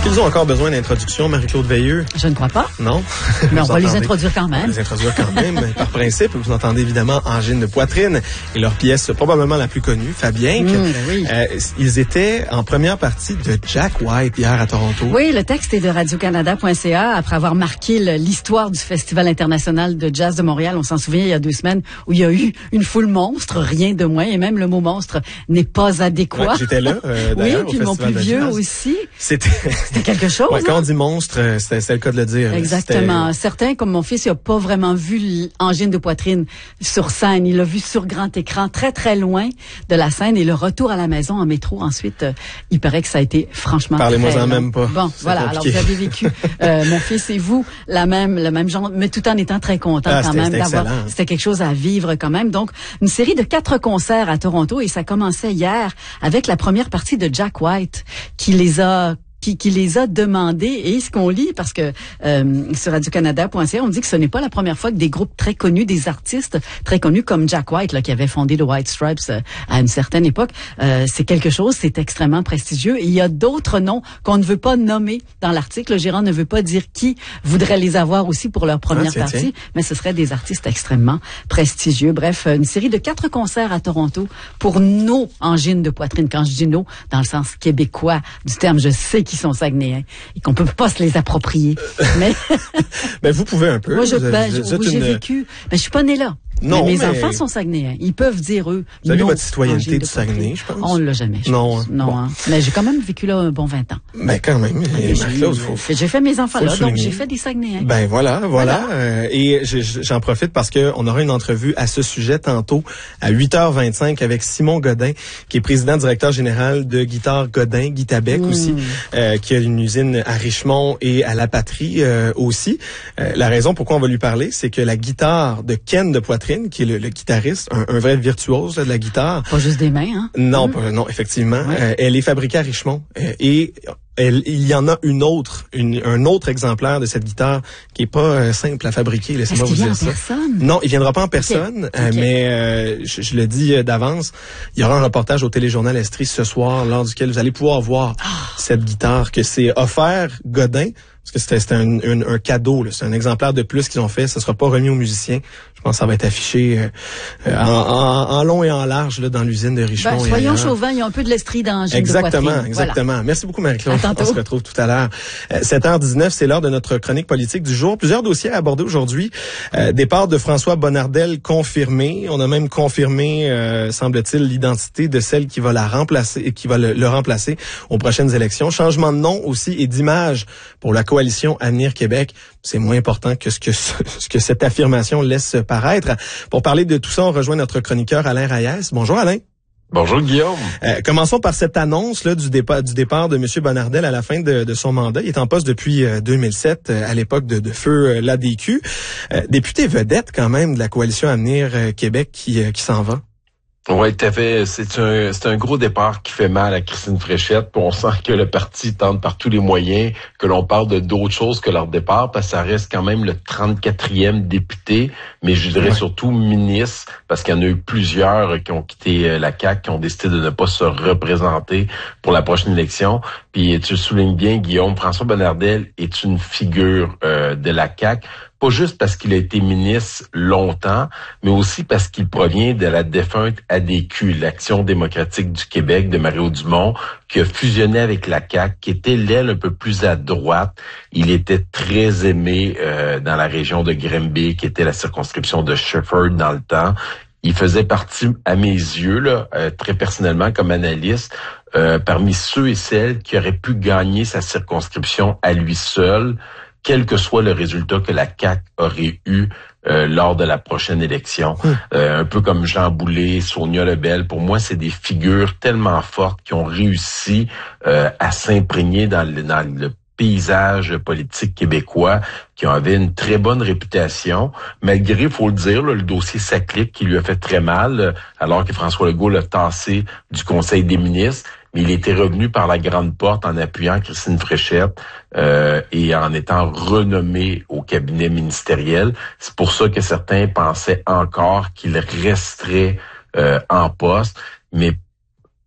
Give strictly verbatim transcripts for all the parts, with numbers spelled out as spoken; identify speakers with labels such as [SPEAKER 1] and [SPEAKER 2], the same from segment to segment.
[SPEAKER 1] qu'ils ont encore besoin d'introduction, Marie-Claude Veilleux?
[SPEAKER 2] Je ne crois pas.
[SPEAKER 1] Non?
[SPEAKER 2] Mais on va
[SPEAKER 1] entendez?
[SPEAKER 2] les introduire quand même.
[SPEAKER 1] On va les introduire quand même, par principe. Vous entendez évidemment Angine de poitrine et leur pièce probablement la plus connue, Fabien.
[SPEAKER 2] Mmh, ben oui.
[SPEAKER 1] euh, ils étaient en première partie de Jack White hier à Toronto.
[SPEAKER 2] Oui, le texte est de radio canada point c a après avoir marqué le, l'histoire du Festival international de jazz de Montréal. On s'en souvient il y a deux semaines où il y a eu une foule monstre, rien de moins, et même le mot monstre n'est pas adéquat.
[SPEAKER 1] Ouais, j'étais là, euh, d'ailleurs,
[SPEAKER 2] oui, puis
[SPEAKER 1] au
[SPEAKER 2] mon
[SPEAKER 1] Festival
[SPEAKER 2] plus
[SPEAKER 1] de
[SPEAKER 2] vieux
[SPEAKER 1] jazz.
[SPEAKER 2] aussi.
[SPEAKER 1] C'était...
[SPEAKER 2] C'était quelque chose.
[SPEAKER 1] Ouais,
[SPEAKER 2] hein?
[SPEAKER 1] quand on dit monstre, c'était, c'était le cas de le dire.
[SPEAKER 2] Exactement.
[SPEAKER 1] C'était...
[SPEAKER 2] Certains, comme mon fils, il n'a pas vraiment vu Angine de poitrine sur scène. Il l'a vu sur grand écran, très, très loin de la scène. Et le retour à la maison en métro, ensuite, euh, il paraît que ça a été franchement
[SPEAKER 1] Parlez-moi
[SPEAKER 2] très
[SPEAKER 1] en
[SPEAKER 2] long.
[SPEAKER 1] même pas.
[SPEAKER 2] Bon,
[SPEAKER 1] C'est
[SPEAKER 2] voilà.
[SPEAKER 1] compliqué.
[SPEAKER 2] Alors, vous avez vécu, euh, mon fils et vous, la même, le même genre, mais tout en étant très content
[SPEAKER 1] Ah,
[SPEAKER 2] quand
[SPEAKER 1] c'était,
[SPEAKER 2] même
[SPEAKER 1] c'était
[SPEAKER 2] d'avoir.
[SPEAKER 1] excellent.
[SPEAKER 2] C'était quelque chose à vivre quand même. Donc, une série de quatre concerts à Toronto et ça commençait hier avec la première partie de Jack White qui les a Qui, qui les a demandés, et ce qu'on lit, parce que euh, sur radio canada point c a, on dit que ce n'est pas la première fois que des groupes très connus, des artistes très connus comme Jack White, là, qui avait fondé le White Stripes euh, à une certaine époque, euh, c'est quelque chose, c'est extrêmement prestigieux. Et il y a d'autres noms qu'on ne veut pas nommer dans l'article. Le gérant ne veut pas dire qui voudrait les avoir aussi pour leur première
[SPEAKER 1] ah, tiens,
[SPEAKER 2] partie,
[SPEAKER 1] tiens.
[SPEAKER 2] mais ce seraient des artistes extrêmement prestigieux. Bref, une série de quatre concerts à Toronto pour nos angines de poitrine. Quand je dis nos, dans le sens québécois du terme, je sais qu'ils sont saguenayens et qu'on peut pas se les approprier. Mais
[SPEAKER 1] Ben, vous pouvez un peu.
[SPEAKER 2] moi, je,
[SPEAKER 1] Vous-
[SPEAKER 2] ben,
[SPEAKER 1] vous
[SPEAKER 2] je-
[SPEAKER 1] êtes
[SPEAKER 2] oui, j'ai
[SPEAKER 1] une-
[SPEAKER 2] vécu. Ben, je suis pas née là.
[SPEAKER 1] Non,
[SPEAKER 2] mais mes
[SPEAKER 1] mais-
[SPEAKER 2] enfants sont saguenayens. Ils peuvent dire eux.
[SPEAKER 1] Vous avez
[SPEAKER 2] non,
[SPEAKER 1] votre citoyenneté
[SPEAKER 2] angine de
[SPEAKER 1] du Saguenay,
[SPEAKER 2] poitrine.
[SPEAKER 1] je pense.
[SPEAKER 2] On l'a jamais. je
[SPEAKER 1] Non,
[SPEAKER 2] pense.
[SPEAKER 1] hein.
[SPEAKER 2] Non.
[SPEAKER 1] Bon.
[SPEAKER 2] Hein. Mais j'ai quand même vécu là un bon vingt ans.
[SPEAKER 1] Ben, quand même. Et
[SPEAKER 2] J'ai-
[SPEAKER 1] Marie-Claude, faut,
[SPEAKER 2] J'ai fait mes enfants
[SPEAKER 1] faut
[SPEAKER 2] là,
[SPEAKER 1] le
[SPEAKER 2] donc
[SPEAKER 1] souligner.
[SPEAKER 2] j'ai fait des saguenayens.
[SPEAKER 1] Ben voilà, voilà.
[SPEAKER 2] Voilà.
[SPEAKER 1] Euh, et j'ai- j'en profite parce que on aura une entrevue à ce sujet tantôt à huit heures vingt-cinq avec Simon Godin, qui est président directeur général de Guitare Godin, Guitabec
[SPEAKER 2] Mmh.
[SPEAKER 1] aussi, euh, qui a une usine à Richmond et à La Patrie euh, aussi. Euh, la raison pourquoi on va lui parler, c'est que la guitare de Ken de Poitrine, qui est le, le guitariste, un, un vrai virtuose là, de la guitare.
[SPEAKER 2] Pas juste des mains, hein.
[SPEAKER 1] Non,
[SPEAKER 2] Mmh.
[SPEAKER 1] pas- non, effectivement.
[SPEAKER 2] Ouais.
[SPEAKER 1] Euh, elle est fabriquée à Richmond euh, et elle, il y en a une autre, une, un autre exemplaire de cette guitare qui est pas euh, simple à fabriquer.
[SPEAKER 2] Est-ce
[SPEAKER 1] Laissez-moi
[SPEAKER 2] qu'il
[SPEAKER 1] vous
[SPEAKER 2] vient
[SPEAKER 1] dire
[SPEAKER 2] en
[SPEAKER 1] ça.
[SPEAKER 2] personne?
[SPEAKER 1] Non, il viendra pas en personne,
[SPEAKER 2] Ok.
[SPEAKER 1] euh,
[SPEAKER 2] Ok.
[SPEAKER 1] mais euh, je, je le dis euh, d'avance, il y aura un reportage au Téléjournal Estrie ce soir, lors duquel vous allez pouvoir voir
[SPEAKER 2] Ah.
[SPEAKER 1] cette guitare que c'est offert Godin, parce que c'était, c'était un, un, un cadeau, là. C'est un exemplaire de plus qu'ils ont fait. Ça sera pas remis aux musiciens. Je pense que ça va être affiché euh, euh, en, en, en long et en large là, dans l'usine de Richmond.
[SPEAKER 2] Ben,
[SPEAKER 1] et
[SPEAKER 2] soyons
[SPEAKER 1] ailleurs.
[SPEAKER 2] chauvins, il y a un peu de l'estrie dans Angine de
[SPEAKER 1] Exactement,
[SPEAKER 2] poitrine.
[SPEAKER 1] exactement.
[SPEAKER 2] Voilà.
[SPEAKER 1] Merci beaucoup, Marie-Claude.
[SPEAKER 2] À tantôt.
[SPEAKER 1] On se retrouve tout à l'heure. Euh, sept heures dix-neuf, c'est l'heure de notre chronique politique du jour. Plusieurs dossiers à aborder aujourd'hui. Euh, départ de François Bonnardel confirmé. On a même confirmé, euh, semble-t-il, l'identité de celle qui va la remplacer, qui va le, le remplacer aux prochaines élections. Changement de nom aussi et d'image pour la coalition Avenir Québec. C'est moins important que ce que ce que cette affirmation laisse paraître. Pour parler de tout ça, on rejoint notre chroniqueur Alain Reyes. Bonjour Alain.
[SPEAKER 3] Bonjour Guillaume.
[SPEAKER 1] Euh, commençons par cette annonce là du départ du départ de M. Bonnardel à la fin de, de son mandat. Il est en poste depuis euh, deux mille sept, euh, à l'époque de, de feu euh, l'A D Q. Euh, député vedette quand même de la coalition Avenir euh, Québec qui, euh, qui s'en va.
[SPEAKER 3] Oui, tout à fait. C'est un, c'est un gros départ qui fait mal à Christine Fréchette. Puis on sent que le parti tente par tous les moyens que l'on parle de d'autres choses que leur départ, parce que ça reste quand même le trente-quatrième député, mais je dirais
[SPEAKER 1] ouais.
[SPEAKER 3] surtout ministre, parce qu'il y en a eu plusieurs qui ont quitté la C A Q, qui ont décidé de ne pas se représenter pour la prochaine élection. Puis tu le soulignes bien, Guillaume, François Bonnardel est une figure euh, de la C A Q. Pas juste parce qu'il a été ministre longtemps, mais aussi parce qu'il provient de la défunte A D Q, l'Action démocratique du Québec de Mario Dumont, qui a fusionné avec la C A Q, qui était l'aile un peu plus à droite. Il était très aimé euh, dans la région de Granby, qui était la circonscription de Shefford dans le temps. Il faisait partie, à mes yeux, là, euh, très personnellement, comme analyste, euh, parmi ceux et celles qui auraient pu gagner sa circonscription à lui seul, quel que soit le résultat que la C A Q aurait eu euh, lors de la prochaine élection. Mmh. Euh, un peu comme Jean Boulet, Sonia Lebel. Pour moi, c'est des figures tellement fortes qui ont réussi euh, à s'imprégner dans le, dans le paysage politique québécois, qui avait une très bonne réputation, malgré, il faut le dire, là, le dossier Saclip qui lui a fait très mal, alors que François Legault l'a tassé du Conseil des ministres. Mais il était revenu par la grande porte en appuyant Christine Fréchette euh, et en étant renommé au cabinet ministériel. C'est pour ça que certains pensaient encore qu'il resterait euh, en poste. Mais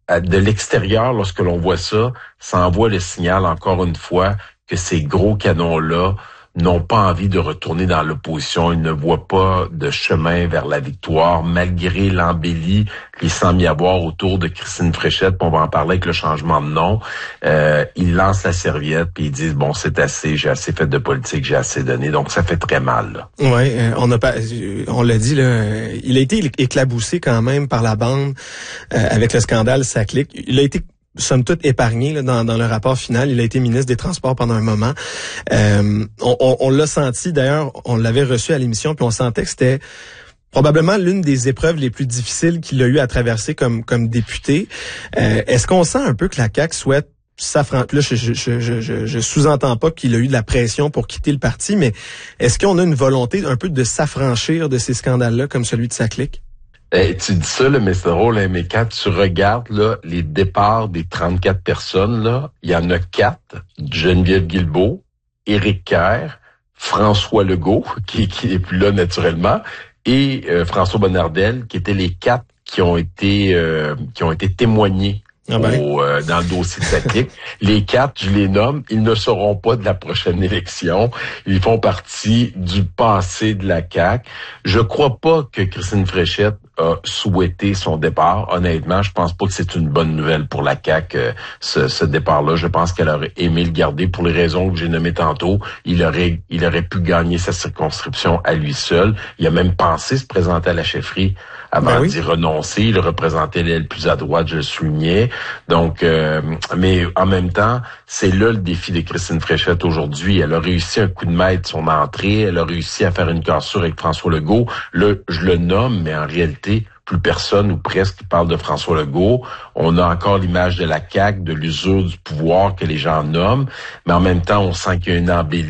[SPEAKER 3] de l'extérieur, lorsque l'on voit ça, ça envoie le signal, encore une fois, que ces gros canons-là n'ont pas envie de retourner dans l'opposition. Ils ne voient pas de chemin vers la victoire, malgré l'embellie qu'il semble y avoir autour de Christine Fréchette. On va en parler avec le changement de nom. Euh, ils lancent la serviette puis ils disent, bon, c'est assez, j'ai assez fait de politique, j'ai assez donné. Donc, ça fait très mal, là.
[SPEAKER 1] Ouais, euh, on a pas, on l'a dit, là, il a été éclaboussé quand même par la bande euh, avec le scandale Saclic. Il a été somme toute épargné là, dans, dans le rapport final. Il a été ministre des Transports pendant un moment. Euh, on on, on l'a senti, d'ailleurs, on l'avait reçu à l'émission, puis on sentait que c'était probablement l'une des épreuves les plus difficiles qu'il a eu à traverser comme comme député. Euh, est-ce qu'on sent un peu que la C A Q souhaite s'affranchir? Là, je, je, je, je, je sous-entends pas qu'il a eu de la pression pour quitter le parti, mais est-ce qu'on a une volonté un peu de s'affranchir de ces scandales-là, comme celui de Saclic?
[SPEAKER 3] Eh, tu dis ça, là, mais c'est drôle, hein, mais quand tu regardes là, les départs des trente-quatre personnes, là, il y en a quatre: Geneviève Guilbeault, Éric Kerr, François Legault, qui, qui est plus là naturellement, et euh, François Bonnardel, qui étaient les quatre qui ont été euh, qui ont été témoignés. Ah ben. Au, euh, dans le dossier de Saclic. Les quatre, je les nomme, ils ne seront pas de la prochaine élection. Ils font partie du passé de la C A Q. Je crois pas que Christine Fréchette a souhaité son départ. Honnêtement, je pense pas que c'est une bonne nouvelle pour la C A Q, euh, ce, ce départ-là. Je pense qu'elle aurait aimé le garder pour les raisons que j'ai nommées tantôt. Il aurait, il aurait pu gagner sa circonscription à lui seul. Il a même pensé se présenter à la chefferie avant ben oui. d'y renoncer. Il représentait l'aile plus à droite, je le soulignais. Donc, euh, mais en même temps, c'est là le défi de Christine Fréchette aujourd'hui. Elle a réussi un coup de maître son entrée. Elle a réussi à faire une cassure avec François Legault. Là, je le nomme, mais en réalité, plus personne ou presque parle de François Legault. On a encore l'image de la C A Q, de l'usure du pouvoir que les gens nomment. Mais en même temps, on sent qu'il y a une embellie